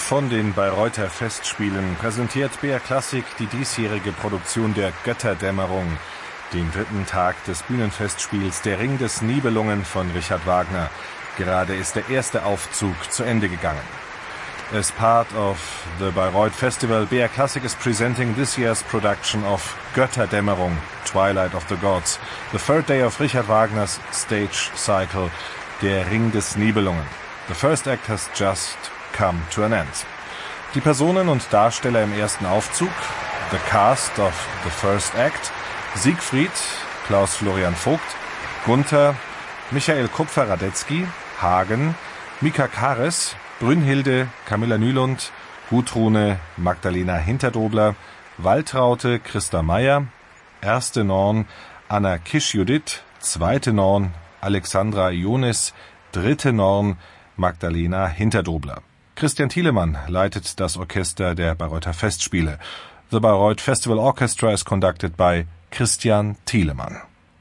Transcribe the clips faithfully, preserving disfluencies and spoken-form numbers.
Von den Bayreuther Festspielen präsentiert B R Klassik die diesjährige Produktion der Götterdämmerung, den dritten Tag des Bühnenfestspiels Der Ring des Nibelungen von Richard Wagner. Gerade ist der erste Aufzug zu Ende gegangen. As part of the Bayreuth Festival, B R Klassik is presenting this year's production of Götterdämmerung, Twilight of the Gods, the third day of Richard Wagners stage cycle, Der Ring des Nibelungen. The first act has just come to an end. Die Personen und Darsteller im ersten Aufzug, the cast of the first act: Siegfried, Klaus Florian Vogt, Gunther, Michael Kupfer-Radetzky, Hagen, Mika Kares, Brünnhilde, Camilla Nylund, Gudrune, Magdalena Hinterdobler, Waltraute, Christa Meyer, erste Norn, Anna Kisch-Judith, zweite Norn, Alexandra Ionis, dritte Norn, Magdalena Hinterdobler. Christian Thielemann leitet das Orchester der Bayreuther Festspiele. The Bayreuth Festival Orchestra is conducted by Christian Thielemann.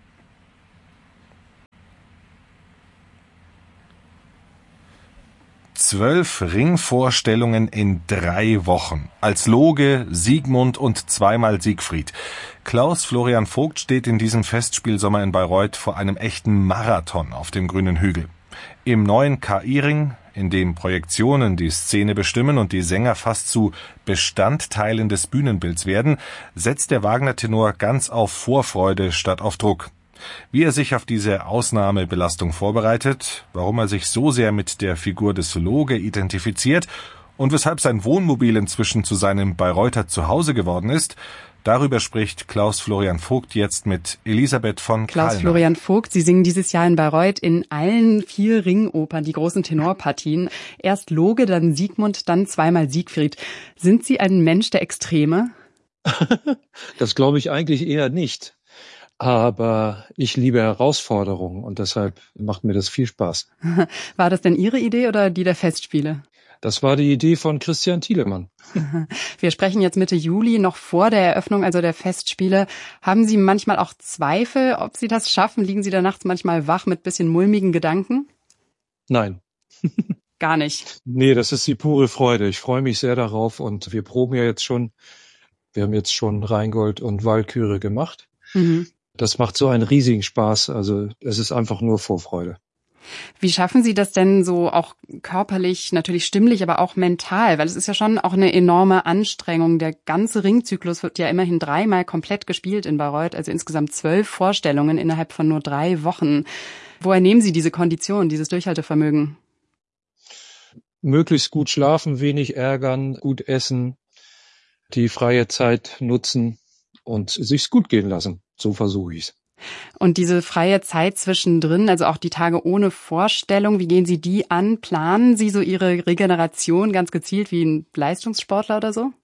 Zwölf Ringvorstellungen in drei Wochen. Als Loge, Siegmund und zweimal Siegfried. Klaus Florian Vogt steht in diesem Festspielsommer in Bayreuth vor einem echten Marathon auf dem grünen Hügel. Im neuen K I-Ring, in dem Projektionen die Szene bestimmen und die Sänger fast zu Bestandteilen des Bühnenbilds werden, setzt der Wagner-Tenor ganz auf Vorfreude statt auf Druck. Wie er sich auf diese Ausnahmebelastung vorbereitet, warum er sich so sehr mit der Figur des Loge identifiziert und weshalb sein Wohnmobil inzwischen zu seinem Bayreuther Zuhause geworden ist, darüber spricht Klaus Florian Vogt jetzt mit Elisabeth von Klaus Kallner. Florian Vogt, Sie singen dieses Jahr in Bayreuth in allen vier Ringopern die großen Tenorpartien. Erst Loge, dann Siegmund, dann zweimal Siegfried. Sind Sie ein Mensch der Extreme? Das glaube ich eigentlich eher nicht. Aber ich liebe Herausforderungen und deshalb macht mir das viel Spaß. War das denn Ihre Idee oder die der Festspiele? Das war die Idee von Christian Thielemann. Wir sprechen jetzt Mitte Juli, noch vor der Eröffnung, also der Festspiele. Haben Sie manchmal auch Zweifel, ob Sie das schaffen? Liegen Sie da nachts manchmal wach mit bisschen mulmigen Gedanken? Nein. Gar nicht? Nee, das ist die pure Freude. Ich freue mich sehr darauf und wir proben ja jetzt schon. Wir haben jetzt schon Rheingold und Walküre gemacht. Mhm. Das macht so einen riesigen Spaß. Also es ist einfach nur Vorfreude. Wie schaffen Sie das denn so auch körperlich, natürlich stimmlich, aber auch mental? Weil es ist ja schon auch eine enorme Anstrengung. Der ganze Ringzyklus wird ja immerhin dreimal komplett gespielt in Bayreuth, also insgesamt zwölf Vorstellungen innerhalb von nur drei Wochen. Woher nehmen Sie diese Kondition, dieses Durchhaltevermögen? Möglichst gut schlafen, wenig ärgern, gut essen, die freie Zeit nutzen und sich's gut gehen lassen. So versuche ich's. Und diese freie Zeit zwischendrin, also auch die Tage ohne Vorstellung, wie gehen Sie die an? Planen Sie so Ihre Regeneration ganz gezielt wie ein Leistungssportler oder so?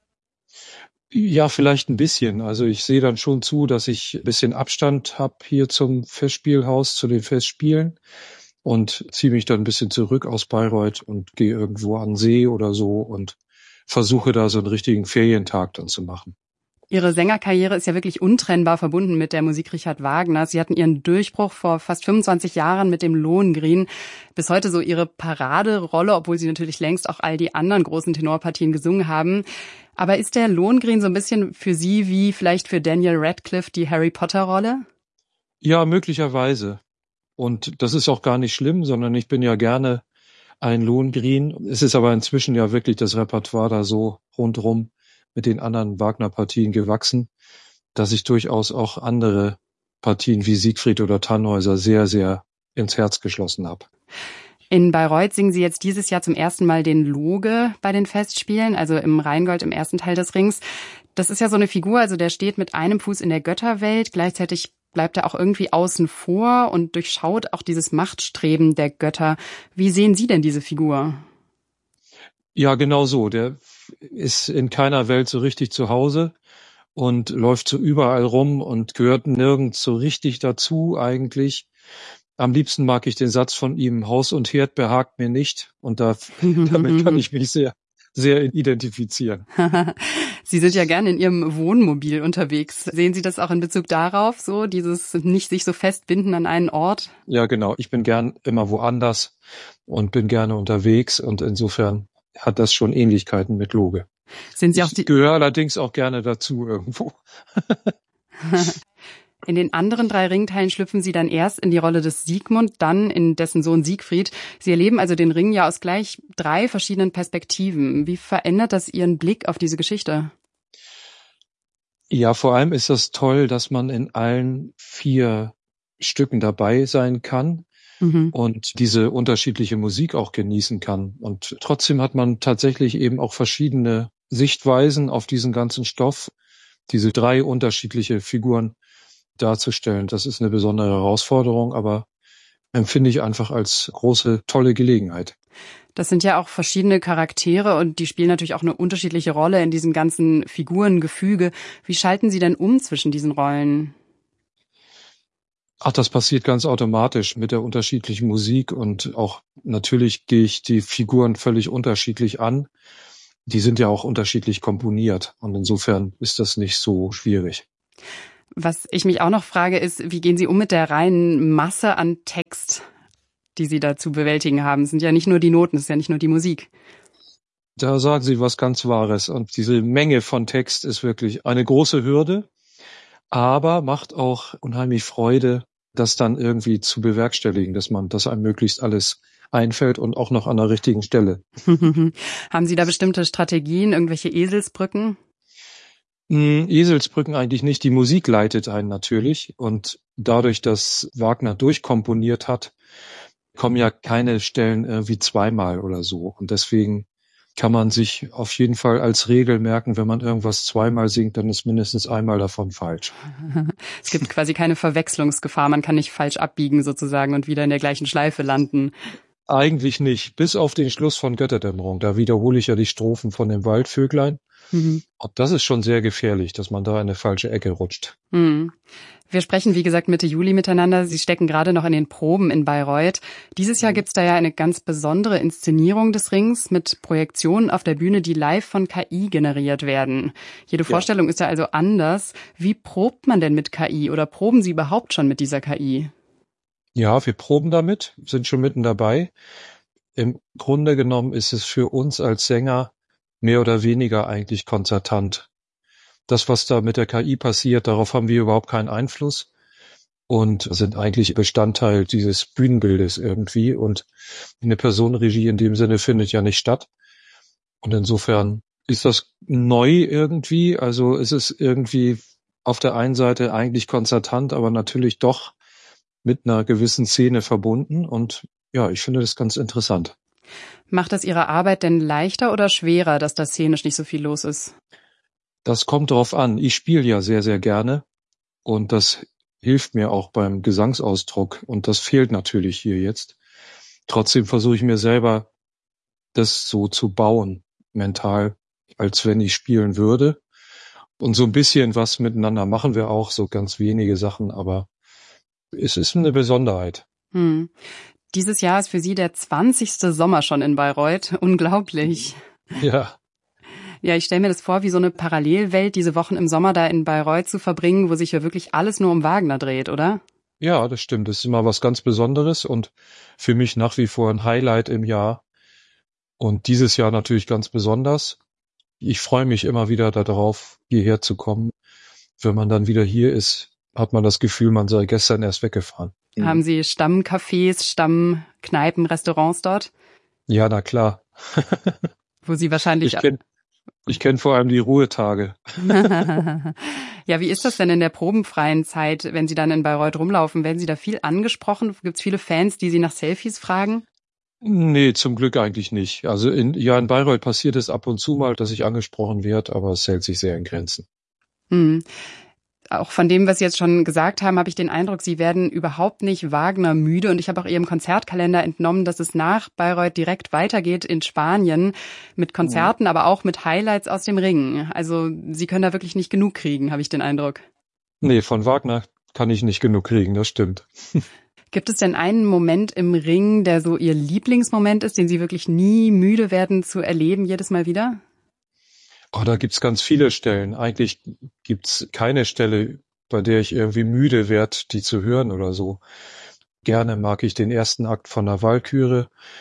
Ja, vielleicht ein bisschen. Also ich sehe dann schon zu, dass ich ein bisschen Abstand habe hier zum Festspielhaus, zu den Festspielen und ziehe mich dann ein bisschen zurück aus Bayreuth und gehe irgendwo an den See oder so und versuche da so einen richtigen Ferientag dann zu machen. Ihre Sängerkarriere ist ja wirklich untrennbar verbunden mit der Musik Richard Wagners. Sie hatten ihren Durchbruch vor fast fünfundzwanzig Jahren mit dem Lohengrin. Bis heute so Ihre Paraderolle, obwohl Sie natürlich längst auch all die anderen großen Tenorpartien gesungen haben. Aber ist der Lohengrin so ein bisschen für Sie wie vielleicht für Daniel Radcliffe die Harry Potter-Rolle? Ja, möglicherweise. Und das ist auch gar nicht schlimm, sondern ich bin ja gerne ein Lohengrin. Es ist aber inzwischen ja wirklich das Repertoire da so rundrum mit den anderen Wagner-Partien gewachsen, dass ich durchaus auch andere Partien wie Siegfried oder Tannhäuser sehr, sehr ins Herz geschlossen habe. In Bayreuth singen Sie jetzt dieses Jahr zum ersten Mal den Loge bei den Festspielen, also im Rheingold im ersten Teil des Rings. Das ist ja so eine Figur, also der steht mit einem Fuß in der Götterwelt, gleichzeitig bleibt er auch irgendwie außen vor und durchschaut auch dieses Machtstreben der Götter. Wie sehen Sie denn diese Figur? Ja, genau so. Der ist in keiner Welt so richtig zu Hause und läuft so überall rum und gehört nirgends so richtig dazu eigentlich. Am liebsten mag ich den Satz von ihm: Haus und Herd behagt mir nicht. Und da, damit kann ich mich sehr, sehr identifizieren. Sie sind ja gerne in Ihrem Wohnmobil unterwegs. Sehen Sie das auch in Bezug darauf, so dieses nicht sich so festbinden an einen Ort? Ja, genau. Ich bin gern immer woanders und bin gerne unterwegs und insofern hat das schon Ähnlichkeiten mit Loge. Sind Sie auch ich die gehöre allerdings auch gerne dazu irgendwo. In den anderen drei Ringteilen schlüpfen Sie dann erst in die Rolle des Siegmund, dann in dessen Sohn Siegfried. Sie erleben also den Ring ja aus gleich drei verschiedenen Perspektiven. Wie verändert das Ihren Blick auf diese Geschichte? Ja, vor allem ist das toll, dass man in allen vier Stücken dabei sein kann mhm. und diese unterschiedliche Musik auch genießen kann. Und trotzdem hat man tatsächlich eben auch verschiedene Sichtweisen auf diesen ganzen Stoff, diese drei unterschiedliche Figuren darzustellen. Das ist eine besondere Herausforderung, aber empfinde ich einfach als große, tolle Gelegenheit. Das sind ja auch verschiedene Charaktere und die spielen natürlich auch eine unterschiedliche Rolle in diesem ganzen Figurengefüge. Wie schalten Sie denn um zwischen diesen Rollen? Ach, das passiert ganz automatisch mit der unterschiedlichen Musik und auch natürlich gehe ich die Figuren völlig unterschiedlich an. Die sind ja auch unterschiedlich komponiert und insofern ist das nicht so schwierig. Was ich mich auch noch frage, ist, wie gehen Sie um mit der reinen Masse an Text, die Sie da zu bewältigen haben? Es sind ja nicht nur die Noten, es ist ja nicht nur die Musik. Da sagen Sie was ganz Wahres. Und diese Menge von Text ist wirklich eine große Hürde, aber macht auch unheimlich Freude, das dann irgendwie zu bewerkstelligen, dass man, dass einem möglichst alles einfällt und auch noch an der richtigen Stelle. Haben Sie da bestimmte Strategien, irgendwelche Eselsbrücken? Eselsbrücken eigentlich nicht. Die Musik leitet einen natürlich und dadurch, dass Wagner durchkomponiert hat, kommen ja keine Stellen irgendwie zweimal oder so. Und deswegen kann man sich auf jeden Fall als Regel merken, wenn man irgendwas zweimal singt, dann ist mindestens einmal davon falsch. Es gibt quasi keine Verwechslungsgefahr. Man kann nicht falsch abbiegen sozusagen und wieder in der gleichen Schleife landen. Eigentlich nicht, bis auf den Schluss von Götterdämmerung. Da wiederhole ich ja die Strophen von dem Waldvöglein. Mhm. Und das ist schon sehr gefährlich, dass man da in eine falsche Ecke rutscht. Mhm. Wir sprechen, wie gesagt, Mitte Juli miteinander. Sie stecken gerade noch in den Proben in Bayreuth. Dieses Jahr gibt's da ja eine ganz besondere Inszenierung des Rings mit Projektionen auf der Bühne, die live von K I generiert werden. Jede ja. Vorstellung ist ja also anders. Wie probt man denn mit K I oder proben Sie überhaupt schon mit dieser K I? Ja, wir proben damit, sind schon mitten dabei. Im Grunde genommen ist es für uns als Sänger mehr oder weniger eigentlich konzertant. Das, was da mit der K I passiert, darauf haben wir überhaupt keinen Einfluss und sind eigentlich Bestandteil dieses Bühnenbildes irgendwie. Und eine Personenregie in dem Sinne findet ja nicht statt. Und insofern ist das neu irgendwie. Also es ist irgendwie auf der einen Seite eigentlich konzertant, aber natürlich doch mit einer gewissen Szene verbunden. Und ja, ich finde das ganz interessant. Macht das Ihre Arbeit denn leichter oder schwerer, dass da szenisch nicht so viel los ist? Das kommt drauf an. Ich spiele ja sehr, sehr gerne und das hilft mir auch beim Gesangsausdruck und das fehlt natürlich hier jetzt. Trotzdem versuche ich mir selber, das so zu bauen, mental, als wenn ich spielen würde. Und so ein bisschen was miteinander machen wir auch, so ganz wenige Sachen, aber es ist eine Besonderheit. Hm. Dieses Jahr ist für Sie der zwanzigste Sommer schon in Bayreuth. Unglaublich. Ja. Ja, ich stelle mir das vor, wie so eine Parallelwelt, diese Wochen im Sommer da in Bayreuth zu verbringen, wo sich ja wirklich alles nur um Wagner dreht, oder? Ja, das stimmt. Das ist immer was ganz Besonderes und für mich nach wie vor ein Highlight im Jahr. Und dieses Jahr natürlich ganz besonders. Ich freue mich immer wieder darauf, hierher zu kommen. Wenn man dann wieder hier ist, hat man das Gefühl, man sei gestern erst weggefahren. Haben Sie Stammcafés, Stammkneipen, Restaurants dort? Ja, na klar. Wo Sie wahrscheinlich... Ich kenne ich kenn vor allem die Ruhetage. Ja, wie ist das denn in der probenfreien Zeit, wenn Sie dann in Bayreuth rumlaufen? Werden Sie da viel angesprochen? Gibt es viele Fans, die Sie nach Selfies fragen? Nee, zum Glück eigentlich nicht. Also in, ja, in Bayreuth passiert es ab und zu mal, dass ich angesprochen werde, aber es hält sich sehr in Grenzen. Hm. Auch von dem, was Sie jetzt schon gesagt haben, habe ich den Eindruck, Sie werden überhaupt nicht Wagner müde. Und ich habe auch Ihrem Konzertkalender entnommen, dass es nach Bayreuth direkt weitergeht in Spanien mit Konzerten, mhm. aber auch mit Highlights aus dem Ring. Also Sie können da wirklich nicht genug kriegen, habe ich den Eindruck. Nee, von Wagner kann ich nicht genug kriegen, das stimmt. Gibt es denn einen Moment im Ring, der so Ihr Lieblingsmoment ist, den Sie wirklich nie müde werden zu erleben, jedes Mal wieder? Oh, da gibt's ganz viele Stellen. Eigentlich gibt's keine Stelle, bei der ich irgendwie müde werde, die zu hören oder so. Gerne mag ich den ersten Akt von der Walküre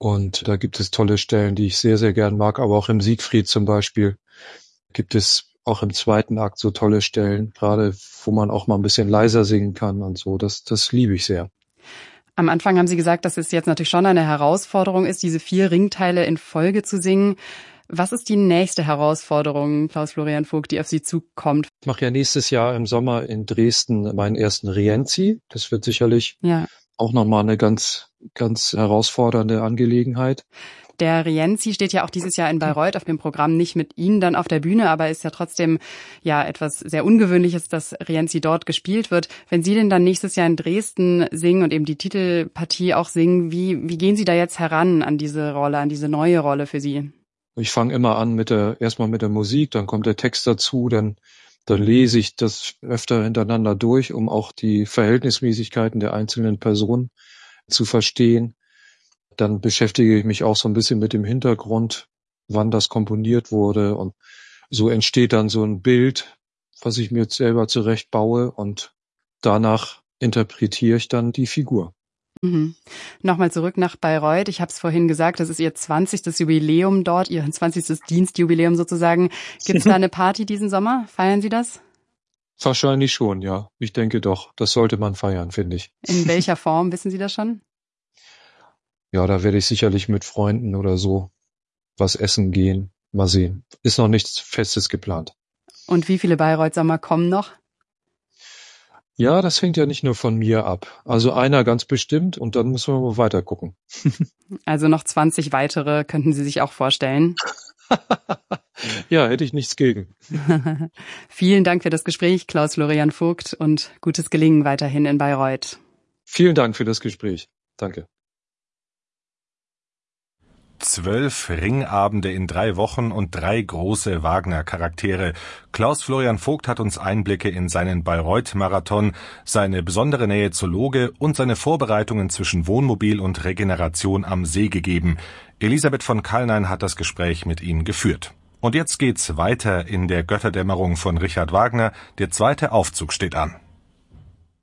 Und da gibt es tolle Stellen, die ich sehr, sehr gern mag. Aber auch im Siegfried zum Beispiel gibt es auch im zweiten Akt so tolle Stellen, gerade wo man auch mal ein bisschen leiser singen kann und so. Das, das liebe ich sehr. Am Anfang haben Sie gesagt, dass es jetzt natürlich schon eine Herausforderung ist, diese vier Ringteile in Folge zu singen. Was ist die nächste Herausforderung, Klaus-Florian Vogt, die auf Sie zukommt? Ich mache ja nächstes Jahr im Sommer in Dresden meinen ersten Rienzi. Das wird sicherlich ja. auch nochmal eine ganz, ganz herausfordernde Angelegenheit. Der Rienzi steht ja auch dieses Jahr in Bayreuth auf dem Programm, nicht mit Ihnen dann auf der Bühne, aber ist ja trotzdem ja etwas sehr Ungewöhnliches, dass Rienzi dort gespielt wird. Wenn Sie denn dann nächstes Jahr in Dresden singen und eben die Titelpartie auch singen, wie, wie gehen Sie da jetzt heran an diese Rolle, an diese neue Rolle für Sie? Ich fange immer an mit der, erstmal mit der Musik, dann kommt der Text dazu, dann, dann lese ich das öfter hintereinander durch, um auch die Verhältnismäßigkeiten der einzelnen Personen zu verstehen. Dann beschäftige ich mich auch so ein bisschen mit dem Hintergrund, wann das komponiert wurde, und so entsteht dann so ein Bild, was ich mir jetzt selber zurecht baue, und danach interpretiere ich dann die Figur. Mhm. Nochmal zurück nach Bayreuth. Ich habe es vorhin gesagt, das ist Ihr zwanzigstes Jubiläum dort, Ihr zwanzigstes Dienstjubiläum sozusagen. Gibt es da eine Party diesen Sommer? Feiern Sie das? Wahrscheinlich schon, ja. Ich denke doch. Das sollte man feiern, finde ich. In welcher Form, wissen Sie das schon? Ja, da werde ich sicherlich mit Freunden oder so was essen gehen. Mal sehen. Ist noch nichts Festes geplant. Und wie viele Bayreuth-Sommer kommen noch? Ja, das hängt ja nicht nur von mir ab. Also einer ganz bestimmt, und dann müssen wir mal weiter gucken. Also noch zwanzig weitere könnten Sie sich auch vorstellen? Ja, hätte ich nichts gegen. Vielen Dank für das Gespräch, Klaus-Florian Vogt, und gutes Gelingen weiterhin in Bayreuth. Vielen Dank für das Gespräch. Danke. Zwölf Ringabende in drei Wochen und drei große Wagner-Charaktere. Klaus-Florian Vogt hat uns Einblicke in seinen Bayreuth-Marathon, seine besondere Nähe zur Loge und seine Vorbereitungen zwischen Wohnmobil und Regeneration am See gegeben. Elisabeth von Kallnein hat das Gespräch mit ihm geführt. Und jetzt geht's weiter in der Götterdämmerung von Richard Wagner. Der zweite Aufzug steht an.